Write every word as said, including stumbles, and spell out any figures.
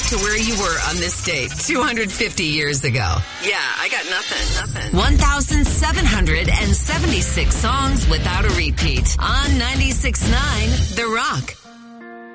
to where you were on this date two hundred fifty years ago. Yeah, I got nothing, nothing. one thousand seven hundred seventy-six songs without a repeat on ninety-six point nine The Rock.